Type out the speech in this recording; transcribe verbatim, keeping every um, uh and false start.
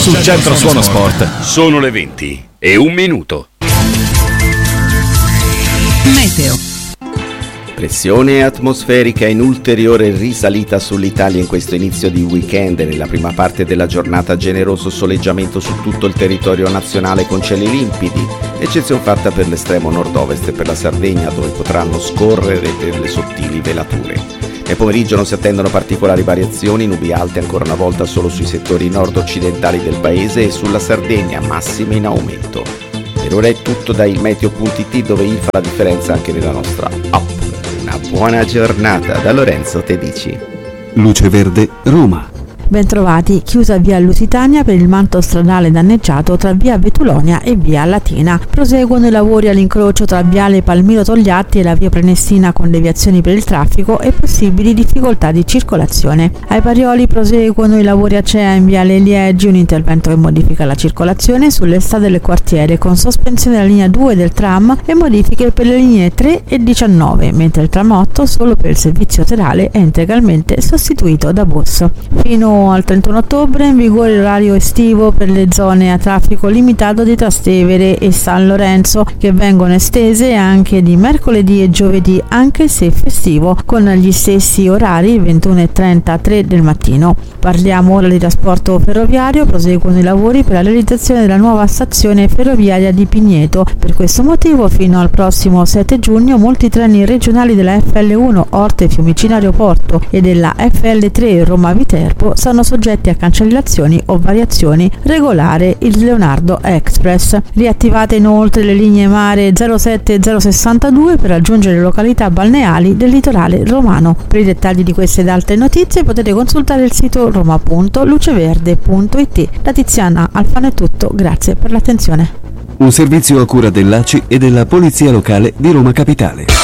sul Centro Suono Sport. Sono le venti e un minuto. Meteo. Pressione atmosferica in ulteriore risalita sull'Italia in questo inizio di weekend. Nella prima parte della giornata generoso soleggiamento su tutto il territorio nazionale con cieli limpidi, eccezione fatta per l'estremo nord-ovest e per la Sardegna, dove potranno scorrere delle sottili velature. Nel pomeriggio non si attendono particolari variazioni, nubi alte ancora una volta solo sui settori nord-occidentali del paese e sulla Sardegna, massime in aumento. Per ora è tutto da ilmeteo punto it, dove il fa la differenza anche nella nostra app. Una buona giornata da Lorenzo Tedici. Luce Verde, Roma. Bentrovati, chiusa via Lusitania per il manto stradale danneggiato tra via Vetulonia e via Latina. Proseguono i lavori all'incrocio tra viale Palmiro Togliatti e la via Prenestina con deviazioni per il traffico e possibili difficoltà di circolazione. Ai Parioli proseguono i lavori a Cea in viale Liegi, un intervento che modifica la circolazione sulle strade del quartiere con sospensione della linea due del tram e modifiche per le linee tre e diciannove, mentre il tram otto solo per il servizio serale è integralmente sostituito da bus. Fino al trentuno ottobre in vigore l'orario estivo per le zone a traffico limitato di Trastevere e San Lorenzo, che vengono estese anche di mercoledì e giovedì, anche se festivo, con gli stessi orari ventuno e trenta a tre del mattino. Parliamo ora di trasporto ferroviario. Proseguono i lavori per la realizzazione della nuova stazione ferroviaria di Pigneto. Per questo motivo fino al prossimo sette giugno molti treni regionali della F L uno Orte Fiumicino Aeroporto e della F L tre Roma Viterbo sono soggetti a cancellazioni o variazioni. Regolare il Leonardo Express. Riattivate inoltre le linee mare zero sette e zero sessantadue per raggiungere le località balneari del litorale romano. Per i dettagli di queste ed altre notizie potete consultare il sito roma punto luceverde punto it. Da Tiziana Alfano è tutto, grazie per l'attenzione. Un servizio a cura dell'A C I e della Polizia Locale di Roma Capitale.